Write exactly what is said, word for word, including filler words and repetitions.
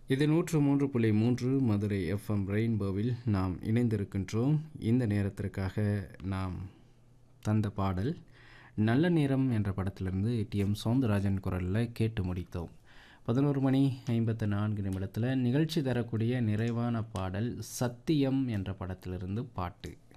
இது நூற்று மூன்று புள்ளி மூன்று மதுரை எஃப்எம் ரெயின்போவில் நாம் இணைந்திருக்கின்றோம். இந்த நேரத்திற்காக நாம் தந்த பாடல் நல்ல நேரம் என்ற படத்திலிருந்து டி எம் சௌந்தரராஜன் குரலில் கேட்டு முடித்தோம். பதினோரு மணி ஐம்பத்து நான்கு நிமிடத்தில் நிகழ்ச்சி தரக்கூடிய நிறைவான பாடல் சத்தியம் என்ற படத்திலிருந்து பாட்டு.